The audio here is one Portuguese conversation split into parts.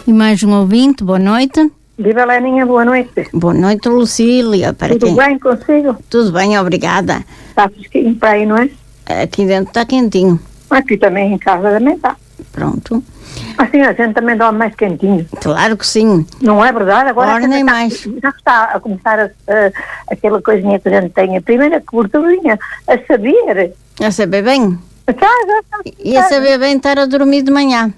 E mais um ouvinte, boa noite. Viva Leninha, boa noite. Boa noite, Lucília. Tudo bem consigo? Tudo bem, obrigada. Está fresquinho para aí, não é? Aqui dentro está quentinho. Aqui também, em casa também está. Pronto. Assim a gente também dorme mais quentinho. Claro que sim. Não é verdade? Agora Ora, nem mais. Já está a começar aquela coisinha que a gente tem, a primeira coberturinha, a saber. A saber bem? Já. E a saber bem estar a dormir de manhã.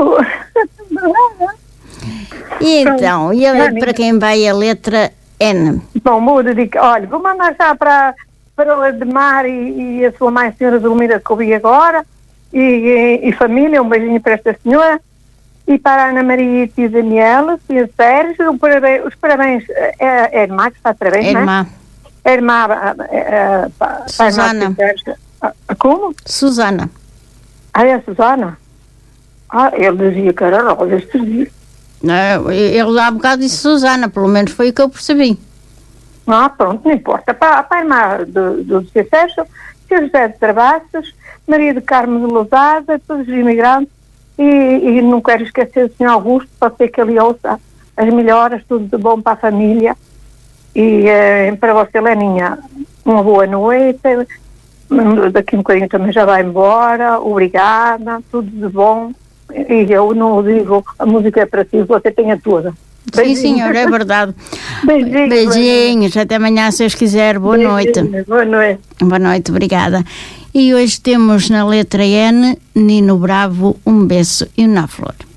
E então, para quem vai a letra N? Bom, vou dedicar, olha, vou mandar já para o Edmar e a sua mãe, a senhora Zulmira, que eu vi agora, e família, um beijinho para esta senhora, e para a Ana Maria e a tia Daniela, e a Sérgio, os parabéns, é a irmã que está de parabéns, não é? A irmã, Susana. Como? Susana. É a Susana? Ele dizia que era Rosa estes dias. Não, ele há bocado disse Susana, pelo menos foi o que eu percebi. Pronto, não importa. Para a irmã do Sérgio, Sr. José de Travassos, Maria de Carmo de Lousada, todos os imigrantes, e não quero esquecer o Sr. Augusto, pode ser que ele ouça as melhoras, tudo de bom para a família. E para você, Leninha, uma boa noite. Daqui um bocadinho também já vai embora. Obrigada, tudo de bom. E eu não digo, a música é para si, você tem a toda. Sim, senhor, é verdade. Beijinhos, até amanhã, se Deus quiser. Boa noite. Boa noite. Boa noite, obrigada. E hoje temos na letra N, Nino Bravo, Um Beijo e Uma Flor.